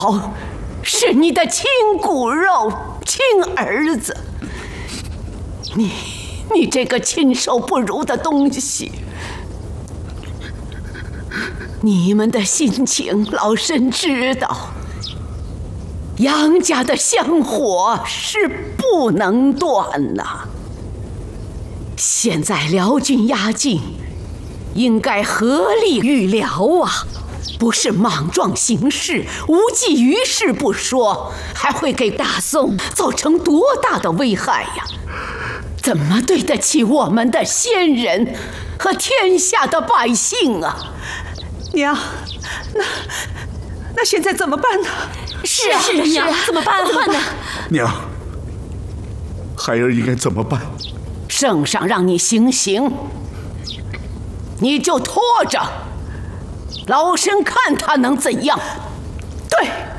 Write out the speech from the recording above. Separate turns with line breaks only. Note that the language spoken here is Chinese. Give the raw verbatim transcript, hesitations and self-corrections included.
是你的亲骨肉、亲儿子。你，你这个禽兽不如的东西！你们的心情，老身知道。杨家的香火是不能断呐。现在辽军压境，应该合力预疗啊，不是莽撞行事、无济于事不说，还会给大宋造成多大的危害呀！怎么对得起我们的先人和天下的百姓啊？
娘，那那现在怎么办呢？
是啊，是啊，娘，怎么办？怎么办呢？
娘，孩儿应该怎么办？
圣上让你行刑，你就拖着，老身看他能怎样。
对。